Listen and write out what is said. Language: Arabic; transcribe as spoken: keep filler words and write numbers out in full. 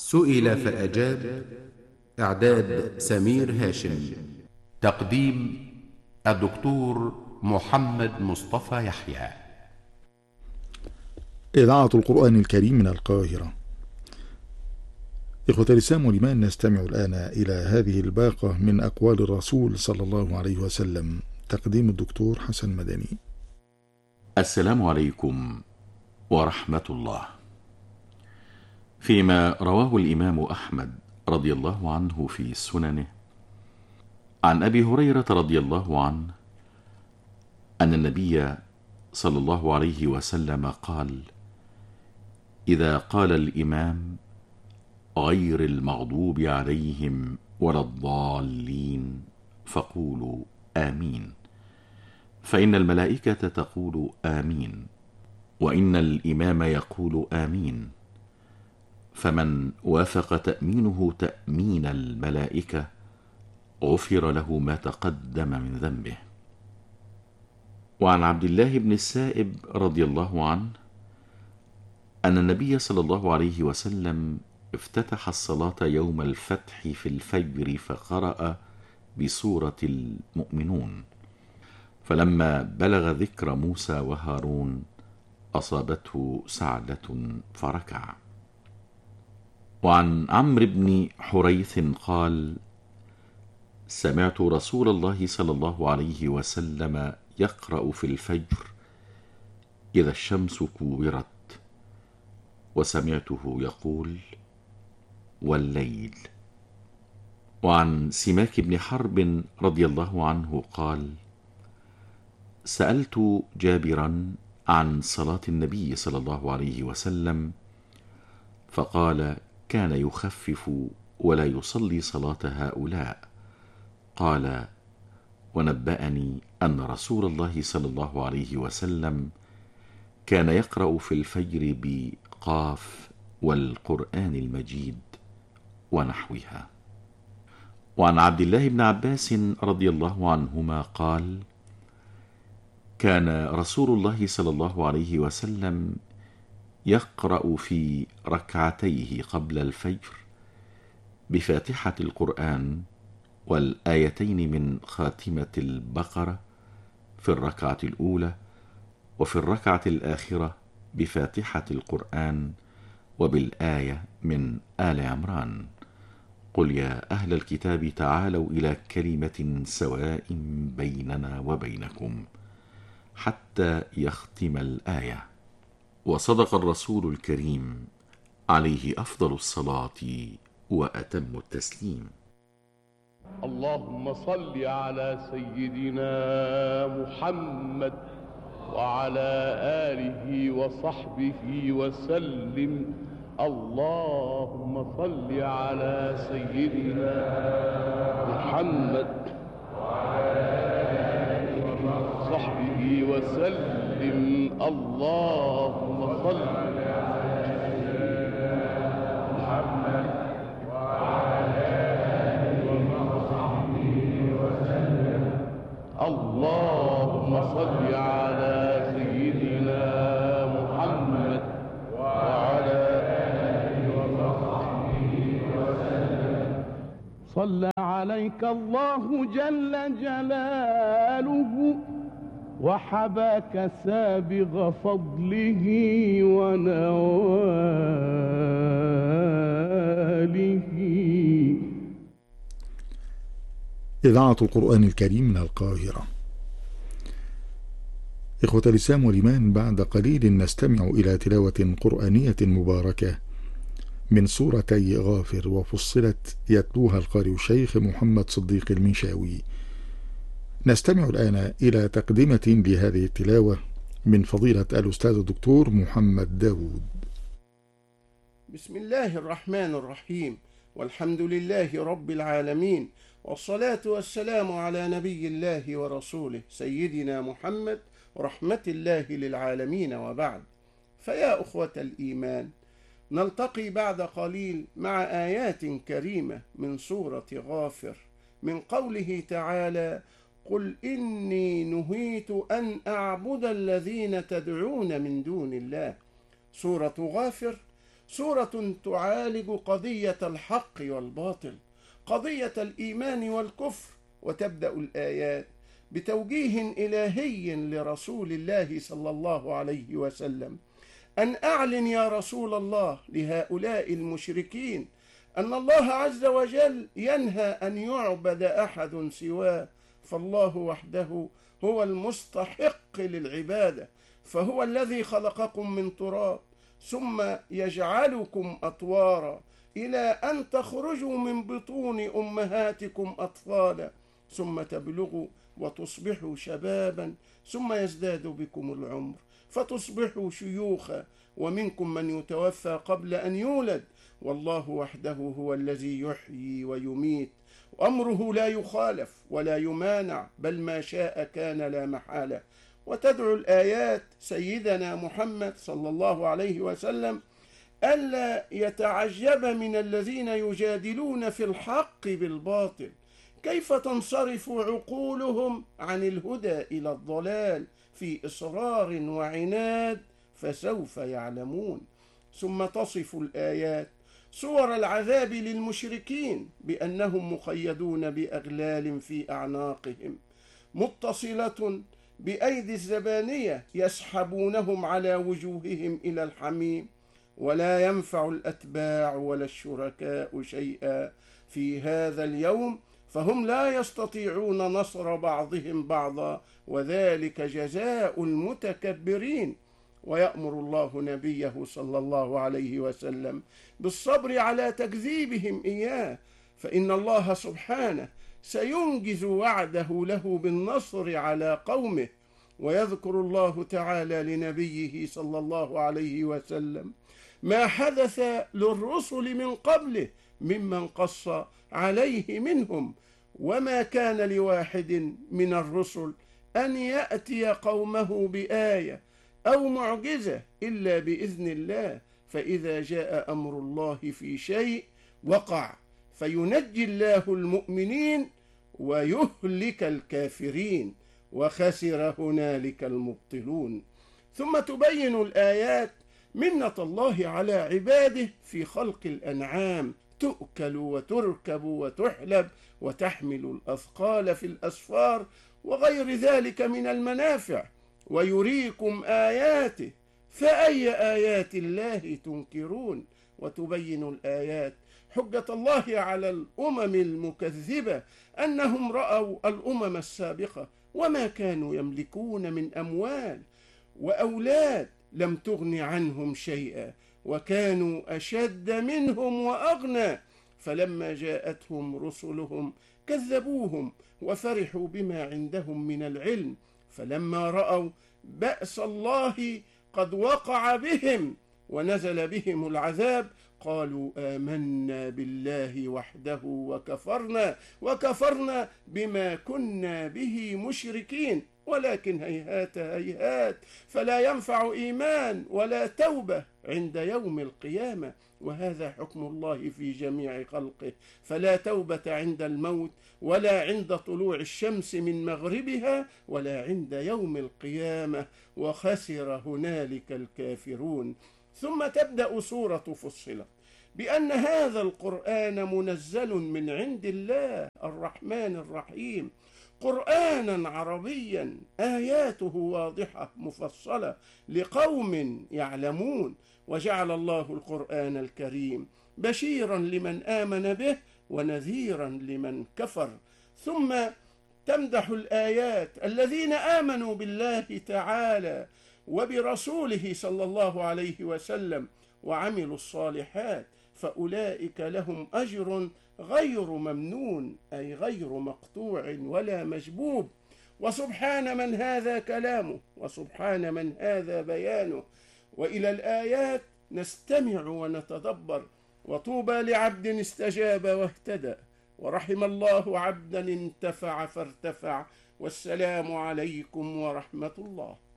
سئل فأجاب. إعداد سمير هاشم. تقديم الدكتور محمد مصطفى يحيى. إذاعة القرآن الكريم من القاهرة. إخوة الإسلام والإيمان، نستمع الآن إلى هذه الباقة من أقوال الرسول صلى الله عليه وسلم. تقديم الدكتور حسن مدني. السلام عليكم ورحمة الله. فيما رواه الإمام أحمد رضي الله عنه في سننه عن أبي هريرة رضي الله عنه أن النبي صلى الله عليه وسلم قال: إذا قال الإمام غير المغضوب عليهم ولا الضالين فقولوا آمين، فإن الملائكة تقول آمين، وإن الإمام يقول آمين، فمن وافق تأمينه تأمين الملائكة غفر له ما تقدم من ذنبه. وعن عبد الله بن السائب رضي الله عنه أن النبي صلى الله عليه وسلم افتتح الصلاة يوم الفتح في الفجر فقرأ بسورة المؤمنون، فلما بلغ ذكر موسى وهارون أصابته سعدة فركع. وعن عمرو بن حريث قال: سمعت رسول الله صلى الله عليه وسلم يقرأ في الفجر إذا الشمس كورت، وسمعته يقول: والليل. وعن سماك بن حرب رضي الله عنه قال: سألت جابرا عن صلاة النبي صلى الله عليه وسلم فقال: كان يخفف ولا يصلي صلاة هؤلاء. قال: ونبأني أن رسول الله صلى الله عليه وسلم كان يقرأ في الفجر بقاف والقرآن المجيد ونحوها. وعن عبد الله بن عباس رضي الله عنهما قال: كان رسول الله صلى الله عليه وسلم يقرأ في ركعتيه قبل الفجر بفاتحة القرآن والآيتين من خاتمة البقرة في الركعة الأولى، وفي الركعة الآخرة بفاتحة القرآن وبالآية من آل عمران: قل يا أهل الكتاب تعالوا إلى كلمة سواء بيننا وبينكم، حتى يختم الآية. وصدق الرسول الكريم عليه أفضل الصلاة وأتم التسليم. اللهم صل على سيدنا محمد وعلى آله وصحبه وسلم. اللهم صل على سيدنا محمد وعلى آله وصحبه وسلم. اللهم صل على سيدنا محمد وعلى آله وصحبه وسلم. اللهم صل على سيدنا محمد وعلى آله وصحبه وسلم. صلى عليك الله جل جلاله وحباك سابغ فضله ونواله. إذاعة القرآن الكريم من القاهرة. إخوة الإسلام والإيمان، بعد قليل نستمع إلى تلاوة قرآنية مباركة من سورتي غافر وفصلت، يتلوها القارئ الشيخ محمد صديق المنشاوي. نستمع الآن إلى تقدمة لهذه التلاوة من فضيلة الأستاذ الدكتور محمد داود. بسم الله الرحمن الرحيم، والحمد لله رب العالمين، والصلاة والسلام على نبي الله ورسوله سيدنا محمد رحمة الله للعالمين، وبعد. فيا أخوة الإيمان، نلتقي بعد قليل مع آيات كريمة من سورة غافر، من قوله تعالى: قل إني نهيت أن أعبد الذين تدعون من دون الله. سورة غافر سورة تعالج قضية الحق والباطل، قضية الإيمان والكفر. وتبدأ الآيات بتوجيه إلهي لرسول الله صلى الله عليه وسلم أن أعلن يا رسول الله لهؤلاء المشركين أن الله عز وجل ينهى أن يعبد أحد سواه، فالله وحده هو المستحق للعبادة، فهو الذي خلقكم من تراب ثم يجعلكم أطوارا إلى أن تخرجوا من بطون أمهاتكم أطفالا ثم تبلغوا وتصبحوا شبابا ثم يزداد بكم العمر فتصبحوا شيوخا، ومنكم من يتوفى قبل أن يولد، والله وحده هو الذي يحيي ويميت، أمره لا يخالف ولا يمانع، بل ما شاء كان لا محالة. وتدعو الآيات سيدنا محمد صلى الله عليه وسلم ألا يتعجب من الذين يجادلون في الحق بالباطل، كيف تنصرف عقولهم عن الهدى إلى الضلال في إصرار وعناد، فسوف يعلمون. ثم تصف الآيات صور العذاب للمشركين بأنهم مقيدون بأغلال في أعناقهم متصلة بأيدي الزبانية يسحبونهم على وجوههم إلى الحميم، ولا ينفع الأتباع ولا الشركاء شيئا في هذا اليوم، فهم لا يستطيعون نصر بعضهم بعضا، وذلك جزاء المتكبرين. ويأمر الله نبيه صلى الله عليه وسلم بالصبر على تكذيبهم إياه، فإن الله سبحانه سينجز وعده له بالنصر على قومه. ويذكر الله تعالى لنبيه صلى الله عليه وسلم ما حدث للرسل من قبله ممن قص عليه منهم، وما كان لواحد من الرسل أن يأتي قومه بآية أو معجزة إلا بإذن الله، فإذا جاء أمر الله في شيء وقع، فينجي الله المؤمنين ويهلك الكافرين، وخسر هنالك المبطلون. ثم تبين الآيات منة الله على عباده في خلق الأنعام، تؤكل وتركب وتحلب وتحمل الأثقال في الأسفار وغير ذلك من المنافع، ويريكم آياته فأي آيات الله تنكرون. وتبين الآيات حجة الله على الأمم المكذبة أنهم رأوا الأمم السابقة وما كانوا يملكون من أموال وأولاد لم تغن عنهم شيئا، وكانوا أشد منهم وأغنى، فلما جاءتهم رسلهم كذبوهم وفرحوا بما عندهم من العلم، فلما رأوا بأس الله قد وقع بهم ونزل بهم العذاب قالوا آمنا بالله وحده وكفرنا وكفرنا بما كنا به مشركين، ولكن هيهات هيهات فلا ينفع إيمان ولا توبة عند يوم القيامة، وهذا حكم الله في جميع خلقه، فلا توبة عند الموت ولا عند طلوع الشمس من مغربها ولا عند يوم القيامة، وخسر هنالك الكافرون. ثم تبدأ سورة فصلت بأن هذا القرآن منزل من عند الله الرحمن الرحيم، قرآنا عربيا آياته واضحة مفصلة لقوم يعلمون، وجعل الله القرآن الكريم بشيرا لمن آمن به ونذيرا لمن كفر. ثم تمدح الآيات الذين آمنوا بالله تعالى وبرسوله صلى الله عليه وسلم وعملوا الصالحات، فأولئك لهم أجر غير ممنون، أي غير مقطوع ولا مجبوب. وسبحان من هذا كلامه وسبحان من هذا بيانه. وإلى الآيات نستمع ونتدبر، وطوبى لعبد استجاب واهتدى، ورحم الله عبدا انتفع فارتفع، والسلام عليكم ورحمة الله.